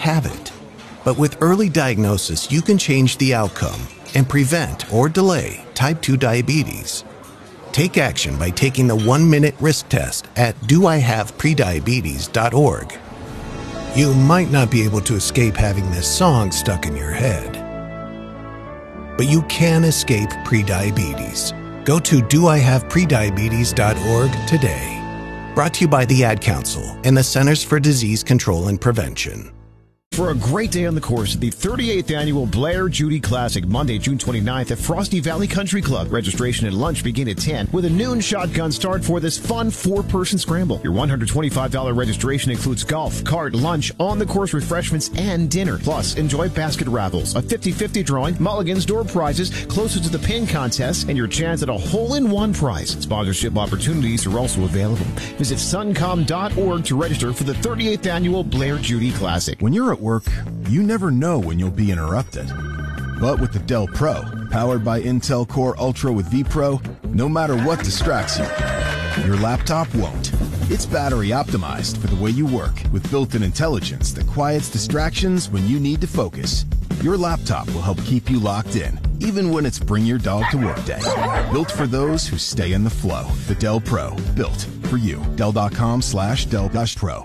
have it. But with early diagnosis, you can change the outcome and prevent or delay type 2 diabetes. Take action by taking the 1-minute risk test at doihaveprediabetes.org. You might not be able to escape having this song stuck in your head, but you can escape prediabetes. Go to doihaveprediabetes.org today. Brought to you by the Ad Council and the Centers for Disease Control and Prevention. For a great day on the course at the 38th Annual Blair Judy Classic, Monday, June 29th at Frosty Valley Country Club. Registration and lunch begin at 10 with a noon shotgun start for this fun 4-person scramble. Your $125 registration includes golf, cart, lunch, on-the-course refreshments, and dinner. Plus, enjoy basket raffles, a 50-50 drawing, Mulligan's door prizes, closest to the pin contest, and your chance at a hole-in-one prize. Sponsorship opportunities are also available. Visit suncom.org to register for the 38th Annual Blair Judy Classic. When you're at work, you never know when you'll be interrupted. But with the Dell Pro, powered by Intel Core Ultra with vPro, no matter what distracts you, your laptop won't. It's battery optimized for the way you work with built-in intelligence that quiets distractions when you need to focus. Your laptop will help keep you locked in, even when it's bring your dog to work day. Built for those who stay in the flow. The Dell Pro, built for you. Dell.com/Dell-Pro.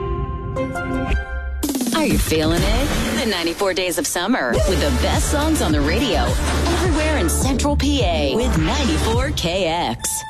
Are you feeling it? The 94 Days of Summer with the best songs on the radio everywhere in Central PA with 94KX.